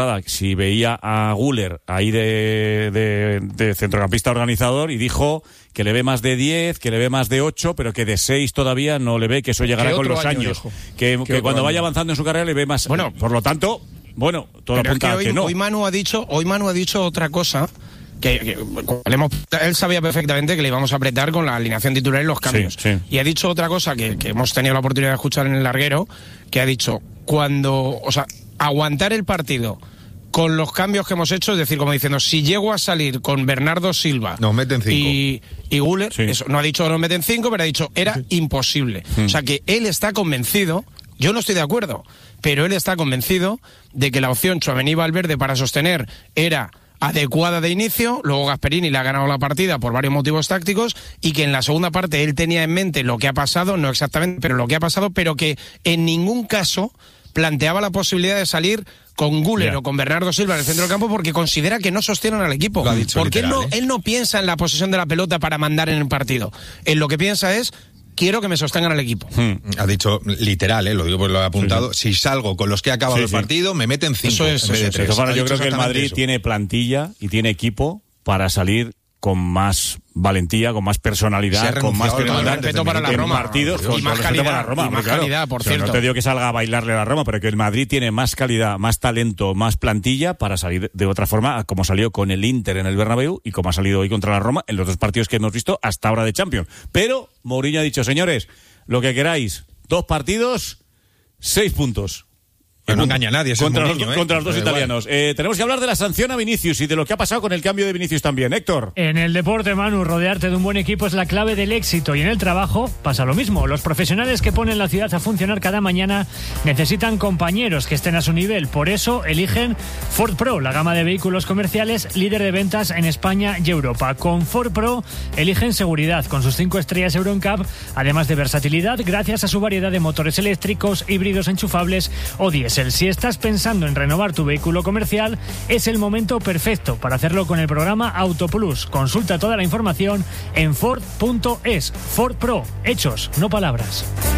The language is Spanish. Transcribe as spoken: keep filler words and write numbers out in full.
si veía a Güler ahí de, de, de centrocampista organizador y dijo que le ve más de diez, que le ve más de ocho, pero que de seis todavía no le ve, que eso llegará con los años. Dijo. Que, que cuando año? vaya avanzando en su carrera le ve más. Bueno, por lo tanto, bueno, todo apunta a que, hoy, no. Hoy Manu ha dicho, hoy Manu ha dicho otra cosa. Que, que hemos, él sabía perfectamente que le íbamos a apretar con la alineación titular y los cambios. Sí, sí. Y ha dicho otra cosa que, que hemos tenido la oportunidad de escuchar en el larguero, que ha dicho, cuando, o sea, aguantar el partido con los cambios que hemos hecho, es decir, como diciendo, si llego a salir con Bernardo Silva nos meten cinco. y, y Güler, sí. eso, no ha dicho nos meten cinco, pero ha dicho era sí. imposible. Mm. O sea que él está convencido, yo no estoy de acuerdo, pero él está convencido de que la opción Tchouaméni-Valverde para sostener era adecuada de inicio, luego Gasperini le ha ganado la partida por varios motivos tácticos y que en la segunda parte él tenía en mente lo que ha pasado, no exactamente, pero lo que ha pasado, pero que en ningún caso planteaba la posibilidad de salir con Güler yeah. o con Bernardo Silva en el centro del campo porque considera que no sostienen al equipo. Porque literal, él, no, ¿eh? él no piensa en la posesión de la pelota para mandar en el partido. Él lo que piensa es quiero que me sostengan al equipo. Hmm. Ha dicho literal, ¿eh? Lo digo porque lo he apuntado. Sí, sí. Si salgo con los que ha acabado sí, el partido, sí. me meten cinco eso es, en vez eso de tres. Eso, bueno, yo creo que el Madrid eso. tiene plantilla y tiene equipo para salir con más valentía, con más personalidad, con más personalidad, respeto para la Roma, partidos, y con más calidad, para la Roma, y más claro. calidad, por o sea, cierto. No te digo que salga a bailarle a la Roma, pero que el Madrid tiene más calidad, más talento, más plantilla para salir de otra forma, como salió con el Inter en el Bernabéu y como ha salido hoy contra la Roma en los dos partidos que hemos visto hasta ahora de Champions. Pero Mourinho ha dicho, señores, lo que queráis, dos partidos, seis puntos. Que no engaña a nadie. Contra, Mourinho, los, ¿eh? contra los dos italianos. Eh, tenemos que hablar de la sanción a Vinicius y de lo que ha pasado con el cambio de Vinicius también. Héctor. En el deporte, Manu, rodearte de un buen equipo es la clave del éxito. Y en el trabajo pasa lo mismo. Los profesionales que ponen la ciudad a funcionar cada mañana necesitan compañeros que estén a su nivel. Por eso eligen Ford Pro, la gama de vehículos comerciales líder de ventas en España y Europa. Con Ford Pro eligen seguridad con sus cinco estrellas Euro N C A P, además de versatilidad gracias a su variedad de motores eléctricos, híbridos enchufables o diésel. Si estás pensando en renovar tu vehículo comercial, es el momento perfecto para hacerlo con el programa Autoplus. Consulta toda la información en Ford punto es. Ford Pro, hechos, no palabras.